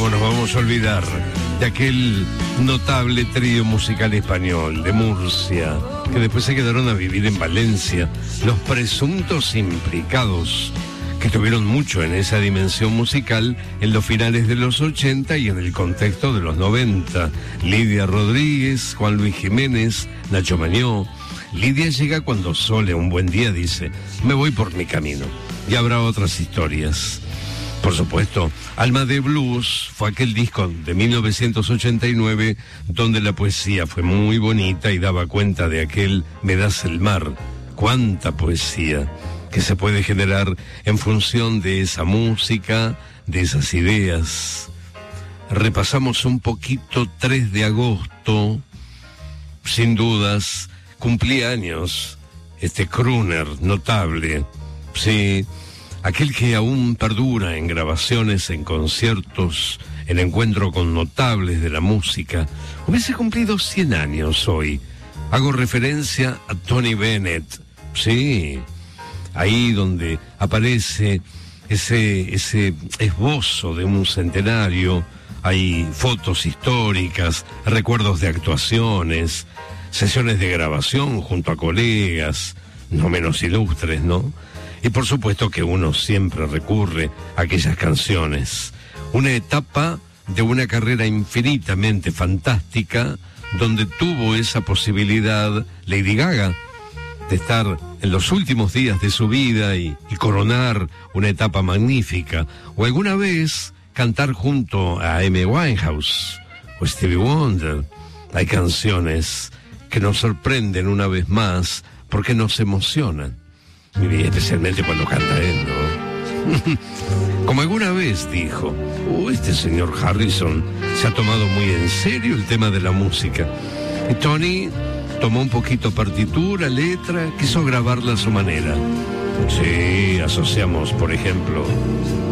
¿Cómo nos vamos a olvidar de aquel notable trío musical español de Murcia, que después se quedaron a vivir en Valencia? Los presuntos implicados, que tuvieron mucho en esa dimensión musical en los finales de los 80 y en el contexto de los 90. Lidia Rodríguez, Juan Luis Jiménez, Nacho Mañó. Lidia llega cuando Sole un buen día dice: me voy por mi camino. Y habrá otras historias. Por supuesto, Alma de Blues fue aquel disco de 1989 donde la poesía fue muy bonita y daba cuenta de aquel Me das el mar. ¡Cuánta poesía que se puede generar en función de esa música, de esas ideas! Repasamos un poquito 3 de agosto, sin dudas, cumplía años este crooner notable, sí, aquel que aún perdura en grabaciones, en conciertos, en encuentro con notables de la música. Hubiese cumplido 100 años hoy. Hago referencia a Tony Bennett, sí, ahí donde aparece ese esbozo de un centenario. Hay fotos históricas, recuerdos de actuaciones, sesiones de grabación junto a colegas, no menos ilustres, ¿no? Y por supuesto que uno siempre recurre a aquellas canciones. Una etapa de una carrera infinitamente fantástica, donde tuvo esa posibilidad Lady Gaga de estar en los últimos días de su vida y coronar una etapa magnífica. O alguna vez cantar junto a Amy Winehouse o Stevie Wonder. Hay canciones que nos sorprenden una vez más porque nos emocionan. Y especialmente cuando canta él, ¿no? Como alguna vez dijo: este señor Harrison se ha tomado muy en serio el tema de la música. Y Tony tomó un poquito partitura, letra, quiso grabarla a su manera. Sí, asociamos, por ejemplo,